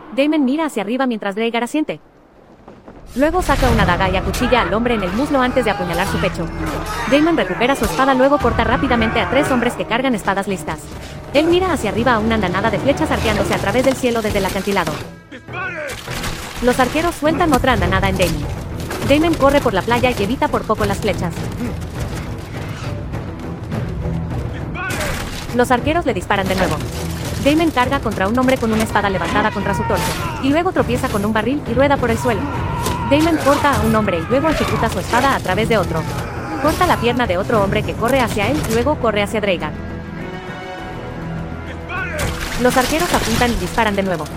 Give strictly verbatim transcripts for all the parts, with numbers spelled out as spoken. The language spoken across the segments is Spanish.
Daemon mira hacia arriba mientras Rhaegar asiente. Luego saca una daga y acuchilla al hombre en el muslo antes de apuñalar su pecho. Daemon recupera su espada, luego corta rápidamente a tres hombres que cargan espadas listas. Él mira hacia arriba a una andanada de flechas arqueándose a través del cielo desde el acantilado. Los arqueros sueltan otra andanada en Daemon. Daemon corre por la playa y evita por poco las flechas. Los arqueros le disparan de nuevo. Daemon carga contra un hombre con una espada levantada contra su torso, y luego tropieza con un barril y rueda por el suelo. Daemon corta a un hombre y luego ejecuta su espada a través de otro. Corta la pierna de otro hombre que corre hacia él y luego corre hacia Rhaegar. Los arqueros apuntan y disparan de nuevo.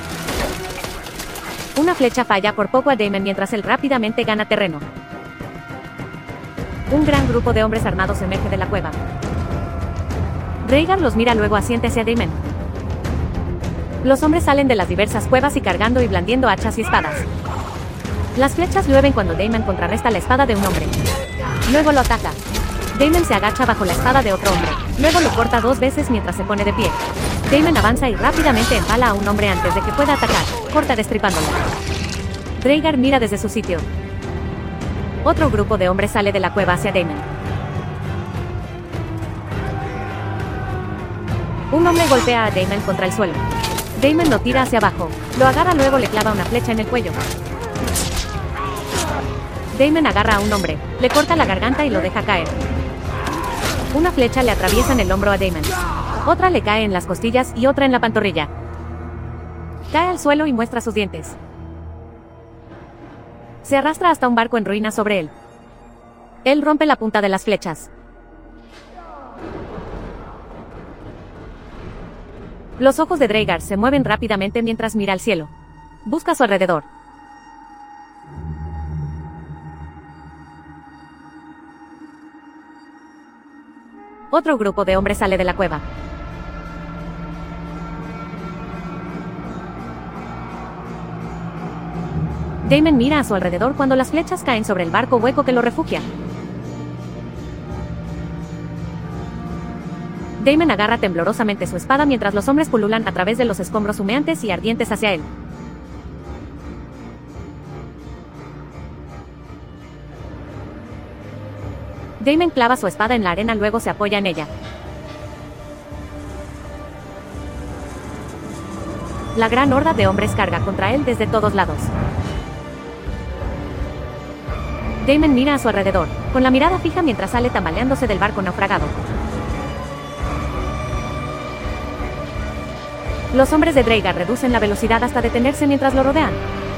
Una flecha falla por poco a Daemon mientras él rápidamente gana terreno. Un gran grupo de hombres armados emerge de la cueva. Rhaegar los mira, luego asiente hacia Daemon. Los hombres salen de las diversas cuevas y cargando y blandiendo hachas y espadas. Las flechas llueven cuando Daemon contrarresta la espada de un hombre. Luego lo ataca. Daemon se agacha bajo la espada de otro hombre. Luego lo corta dos veces mientras se pone de pie. Daemon avanza y rápidamente empala a un hombre antes de que pueda atacar. Corta destripándolo. Rhaegar mira desde su sitio. Otro grupo de hombres sale de la cueva hacia Daemon. Un hombre golpea a Daemon contra el suelo. Daemon lo tira hacia abajo. Lo agarra, luego le clava una flecha en el cuello. Daemon agarra a un hombre, le corta la garganta y lo deja caer. Una flecha le atraviesa en el hombro a Daemon. Otra le cae en las costillas y otra en la pantorrilla. Cae al suelo y muestra sus dientes. Se arrastra hasta un barco en ruinas sobre él. Él rompe la punta de las flechas. Los ojos de Rhaegar se mueven rápidamente mientras mira al cielo. Busca a su alrededor. Otro grupo de hombres sale de la cueva. Daemon mira a su alrededor cuando las flechas caen sobre el barco hueco que lo refugia. Daemon agarra temblorosamente su espada mientras los hombres pululan a través de los escombros humeantes y ardientes hacia él. Daemon clava su espada en la arena, luego se apoya en ella. La gran horda de hombres carga contra él desde todos lados. Daemon mira a su alrededor, con la mirada fija mientras sale tambaleándose del barco naufragado. Los hombres de Rhaegar reducen la velocidad hasta detenerse mientras lo rodean.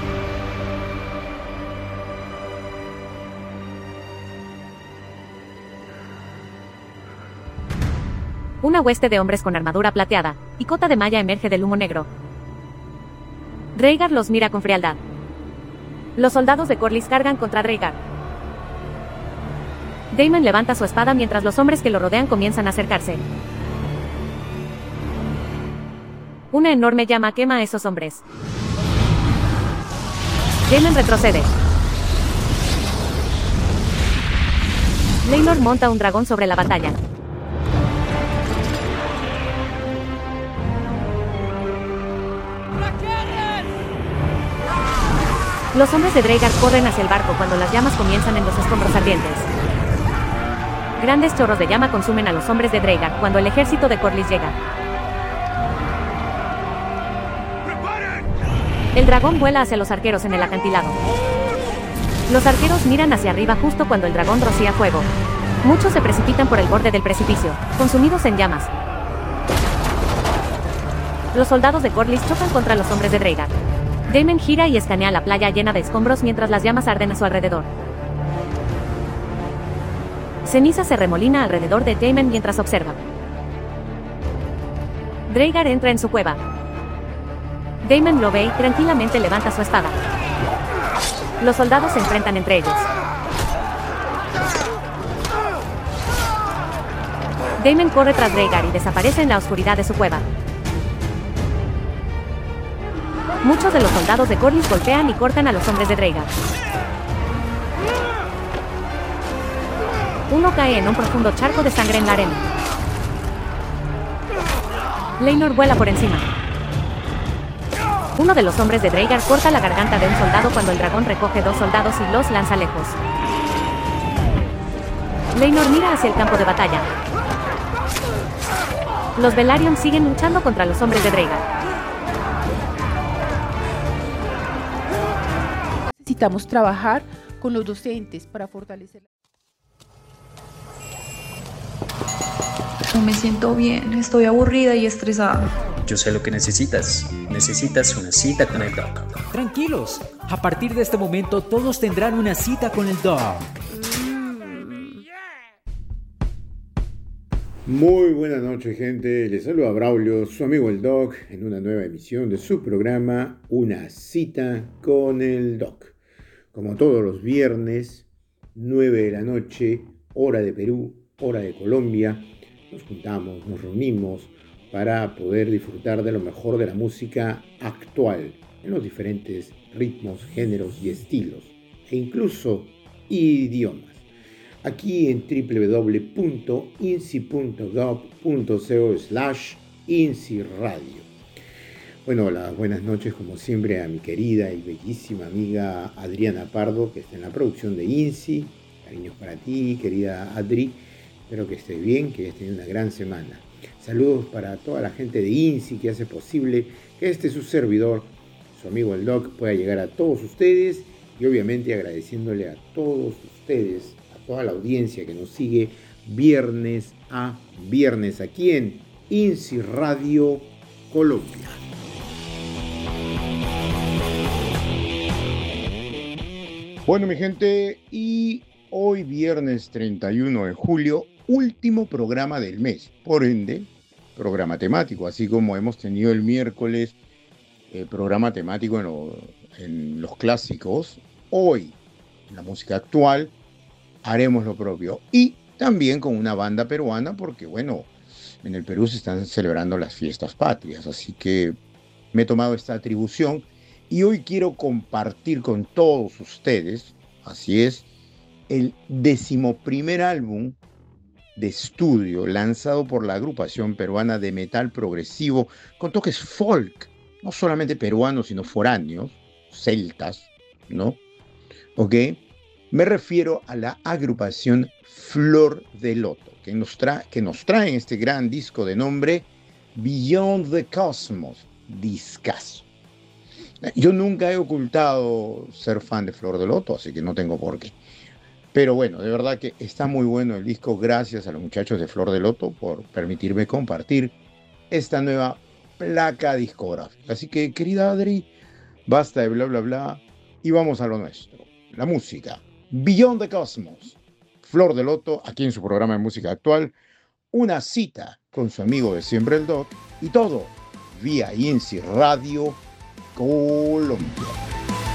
Una hueste de hombres con armadura plateada y cota de malla emerge del humo negro. Rhaegar los mira con frialdad. Los soldados de Corlys cargan contra Rhaegar. Daemon levanta su espada mientras los hombres que lo rodean comienzan a acercarse. Una enorme llama quema a esos hombres. Daemon retrocede. Laenor monta un dragón sobre la batalla. Los hombres de Rhaegar corren hacia el barco cuando las llamas comienzan en los escombros ardientes. Grandes chorros de llama consumen a los hombres de Rhaegar cuando el ejército de Corlys llega. El dragón vuela hacia los arqueros en el acantilado. Los arqueros miran hacia arriba justo cuando el dragón rocía fuego. Muchos se precipitan por el borde del precipicio, consumidos en llamas. Los soldados de Corlys chocan contra los hombres de Rhaegar. Daemon gira y escanea la playa llena de escombros mientras las llamas arden a su alrededor. Ceniza se remolina alrededor de Daemon mientras observa. Rhaegar entra en su cueva. Daemon lo ve y tranquilamente levanta su espada. Los soldados se enfrentan entre ellos. Daemon corre tras Rhaegar y desaparece en la oscuridad de su cueva. Muchos de los soldados de Corlys golpean y cortan a los hombres de Rhaegar. Uno cae en un profundo charco de sangre en la arena. Laenor vuela por encima. Uno de los hombres de Dreigar corta la garganta de un soldado cuando el dragón recoge dos soldados y los lanza lejos. Leinor mira hacia el campo de batalla. Los Velaryon siguen luchando contra los hombres de Dreigar. Necesitamos trabajar con los docentes para fortalecer. No me siento bien, estoy aburrida y estresada. Yo sé lo que necesitas. Necesitas una cita con el doc. Tranquilos, a partir de este momento todos tendrán una cita con el doc. Muy buenas noches, gente. Les saluda Braulio, su amigo el Doc, en una nueva emisión de su programa Una cita con el Doc. Como todos los viernes, nueve de la noche, hora de Perú, hora de Colombia, nos juntamos, nos reunimos para poder disfrutar de lo mejor de la música actual, en los diferentes ritmos, géneros y estilos, e incluso idiomas. Aquí en doble u doble u doble u punto i n s i punto gov punto co slash INSI Radio. Bueno, las buenas noches como siempre a mi querida y bellísima amiga Adriana Pardo, que está en la producción de INSI. Cariños para ti, querida Adri. Espero que estés bien, que hayas tenido una gran semana. Saludos para toda la gente de INSI que hace posible que este su servidor, su amigo el Doc, pueda llegar a todos ustedes, y obviamente agradeciéndole a todos ustedes, toda la audiencia que nos sigue viernes a viernes aquí en INSI Radio Colombia. Bueno, mi gente, y hoy viernes treinta y uno de julio, último programa del mes, por ende, programa temático, así como hemos tenido el miércoles eh, programa temático en, lo, en los clásicos. Hoy, en la música actual, haremos lo propio, y también con una banda peruana, porque bueno, en el Perú se están celebrando las fiestas patrias, así que me he tomado esta atribución y hoy quiero compartir con todos ustedes, así es, el decimoprimer álbum de estudio lanzado por la agrupación peruana de metal progresivo con toques folk, no solamente peruanos sino foráneos, celtas, ¿no? ¿Ok? Me refiero a la agrupación Flor de Loto, que nos, tra- que nos trae este gran disco de nombre Beyond the Cosmos, discazo. Yo nunca he ocultado ser fan de Flor de Loto, así que no tengo por qué. Pero bueno, de verdad que está muy bueno el disco. Gracias a los muchachos de Flor de Loto por permitirme compartir esta nueva placa discográfica. Así que, querida Adri, basta de bla, bla, bla, y vamos a lo nuestro, la música. Beyond the Cosmos, Flor de Loto, aquí en su programa de música actual, una cita con su amigo de siempre el Doc, y todo vía INSI Radio Colombia.